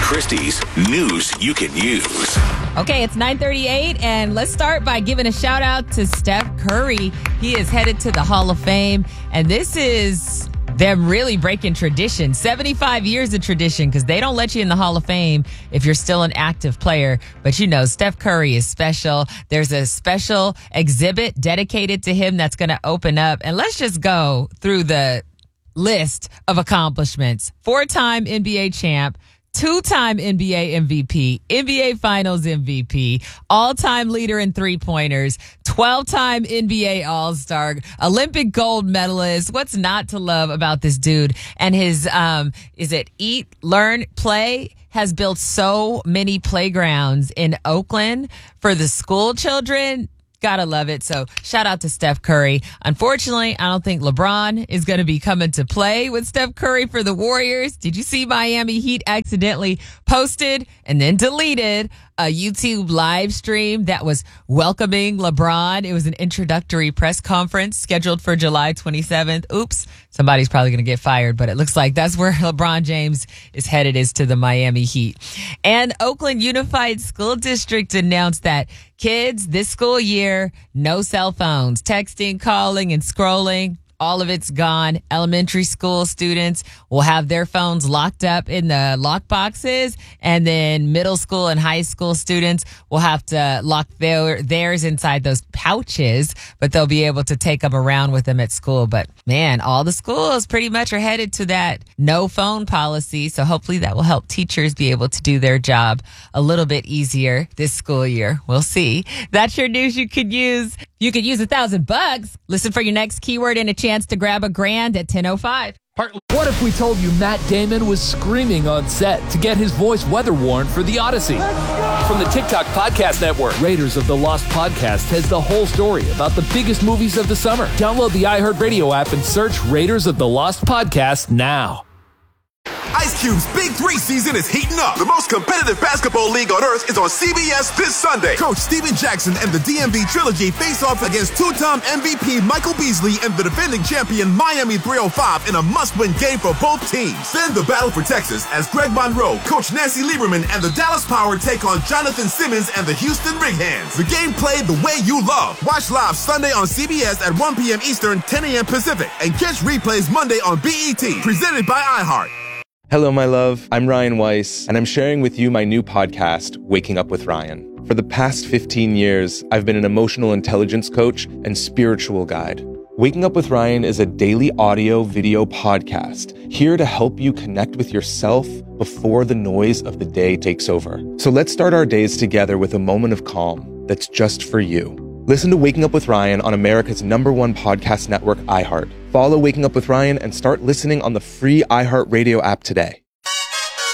Christie's news you can use. Okay, it's 9:38, and let's start by giving a shout out to Steph Curry. He is headed to the Hall of Fame, and this is them really breaking tradition. 75 years of tradition, because they don't let you in the Hall of Fame if you're still an active player. But you know, Steph Curry is special. There's a special exhibit dedicated to him that's going to open up. And let's just go through the list of accomplishments. 4-time NBA champ, 2-time NBA MVP, NBA Finals MVP, all-time leader in three-pointers, 12-time NBA All-Star, Olympic gold medalist. What's not to love about this dude? And his, Eat, Learn, Play has built so many playgrounds in Oakland for the school children. Gotta love it. So shout out to Steph Curry. Unfortunately, I don't think LeBron is going to be coming to play with Steph Curry for the Warriors. Did you see Miami Heat accidentally posted and then deleted a YouTube live stream that was welcoming LeBron? It was an introductory press conference scheduled for July 27th. Oops. Somebody's probably going to get fired, but it looks like that's where LeBron James is headed, is to the Miami Heat. And Oakland Unified School District announced that kids this school year, no cell phones, texting, calling, and scrolling. All of it's gone. Elementary school students will have their phones locked up in the lock boxes, and then middle school and high school students will have to lock theirs inside those pouches, but they'll be able to take them around with them at school. But man, all the schools pretty much are headed to that no phone policy. So hopefully that will help teachers be able to do their job a little bit easier this school year. We'll see. That's your news you could use. You could use $1,000. Listen for your next keyword and a chance to grab $1,000 at 10:05. What if we told you Matt Damon was screaming on set to get his voice weather-worn for The Odyssey? From the TikTok Podcast Network, Raiders of the Lost Podcast has the whole story about the biggest movies of the summer. Download the iHeartRadio app and search Raiders of the Lost Podcast now. Ice Cube's Big 3 season is heating up. The most competitive basketball league on earth is on CBS this Sunday. Coach Steven Jackson and the DMV Trilogy face off against two-time MVP Michael Beasley and the defending champion Miami 305 in a must-win game for both teams. Then the battle for Texas as Greg Monroe, Coach Nancy Lieberman, and the Dallas Power take on Jonathan Simmons and the Houston Rig Hands. The game played the way you love. Watch live Sunday on CBS at 1 p.m. Eastern, 10 a.m. Pacific, and catch replays Monday on BET. Presented by iHeart. Hello, my love. I'm Ryan Weiss, and I'm sharing with you my new podcast, Waking Up with Ryan. For the past 15 years, I've been an emotional intelligence coach and spiritual guide. Waking Up with Ryan is a daily audio-video podcast here to help you connect with yourself before the noise of the day takes over. So let's start our days together with a moment of calm that's just for you. Listen to Waking Up with Ryan on America's #1 podcast network, iHeart. Follow Waking Up with Ryan and start listening on the free iHeartRadio app today.